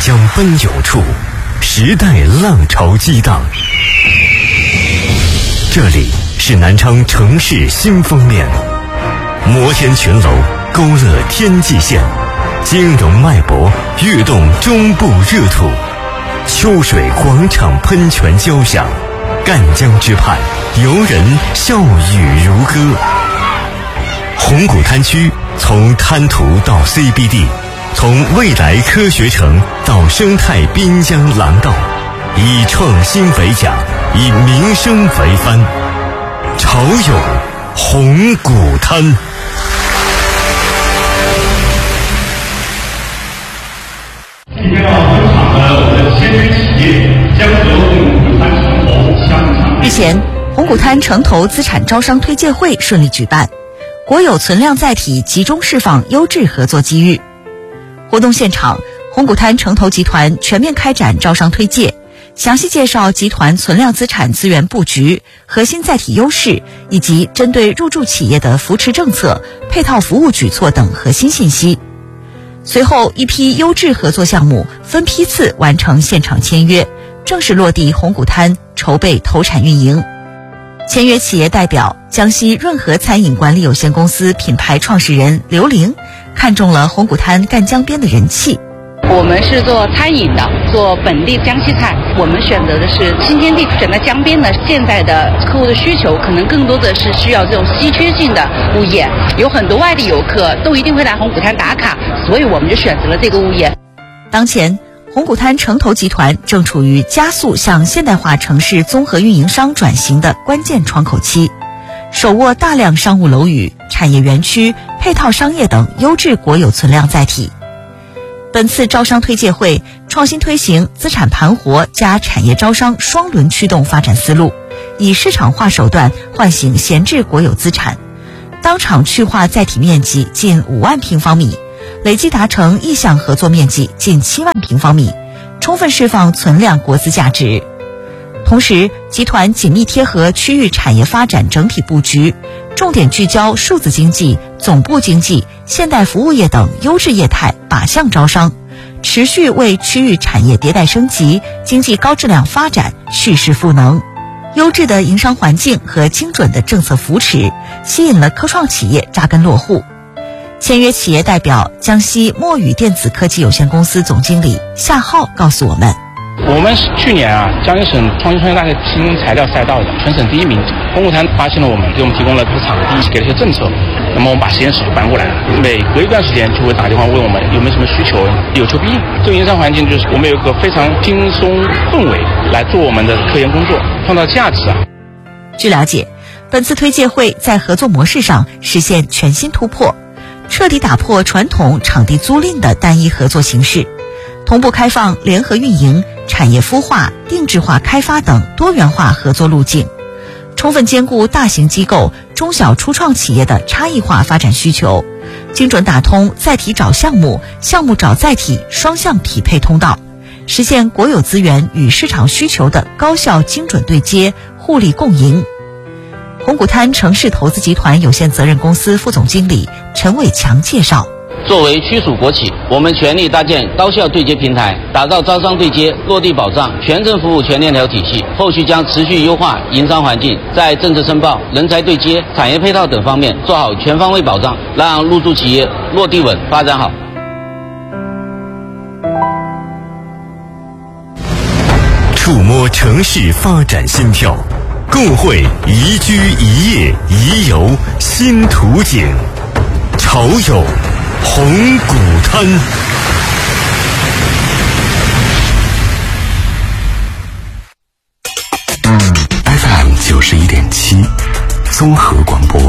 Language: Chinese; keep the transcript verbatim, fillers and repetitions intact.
相奔涌处，时代浪潮激荡。这里是南昌城市新封面，摩天群楼勾勒天际线，金融脉搏跃动中部热土，秋水广场喷泉交响，赣江之畔游人笑语如歌。红谷滩区从滩涂到 C B D， 从未来科学城到生态滨江廊道，以创新为奖，以民生为帆。潮涌红谷滩。 今天要登场的我们的签约企业将和红谷滩城投相场。 日前，红谷滩城投资产招商推介会顺利举办，国有存量载体集中释放优质合作机遇。活动现场，红谷滩城投集团全面开展招商推介，详细介绍集团存量资产资源布局、核心载体优势以及针对入驻企业的扶持政策、配套服务举措等核心信息。随后，一批优质合作项目分批次完成现场签约，正式落地红谷滩筹备投产运营。签约企业代表江西润和餐饮管理有限公司品牌创始人刘玲看中了红谷滩赣江边的人气。 我们是做餐饮的，做本地江西菜，我们选择的是新天地，选在江边的。现在的客户的需求可能更多的是需要这种稀缺性的物业，有很多外地游客都一定会来红谷滩打卡，所以我们就选择了这个物业。 当前，红谷滩城投集团正处于加速向现代化城市综合运营商转型的关键窗口期，手握大量商务楼宇、产业园区、配套商业等优质国有存量载体。本次招商推介会创新推行资产盘活加产业招商双轮驱动发展思路，以市场化手段唤醒闲置国有资产，当场去化载体面积近五万平方米，累计达成意向合作面积近七万平方米，充分释放存量国资价值。同时，集团紧密贴合区域产业发展整体布局，重点聚焦数字经济、总部经济、现代服务业等优质业态靶向招商，持续为区域产业迭代升级、经济高质量发展蓄势赋能。优质的营商环境和精准的政策扶持，吸引了科创企业扎根落户。签约企业代表江西墨宇电子科技有限公司总经理夏浩告诉我们， 我们去年啊，江西省创新创业大学新材料赛道的全省第一名。红谷滩发现了我们，给我们提供了场地，给了一些政策。那么我们把实验室搬过来了，每隔一段时间就会打电话问我们有没有什么需求，有求必应。这个营商环境就是我们有一个非常轻松氛围来做我们的科研工作，创造价值啊。 据了解，本次推介会在合作模式上实现全新突破，彻底打破传统场地租赁的单一合作形式，同步开放联合运营、产业孵化、定制化开发等多元化合作路径，充分兼顾大型机构、中小初创企业的差异化发展需求，精准打通载体找项目、项目找载体双向匹配通道，实现国有资源与市场需求的高效精准对接、互利共赢。红谷滩城市投资集团有限责任公司副总经理陈伟强介绍， 作为区属国企，我们全力搭建高效对接平台，打造招商对接、落地保障、全程服务全链条体系。后续将持续优化营商环境，在政策申报、人才对接、产业配套等方面做好全方位保障，让入驻企业落地稳、发展好。 触摸城市发展心跳，共绘宜居宜业宜游新图景。潮涌红谷滩。 F M 九十一点七，综合广播。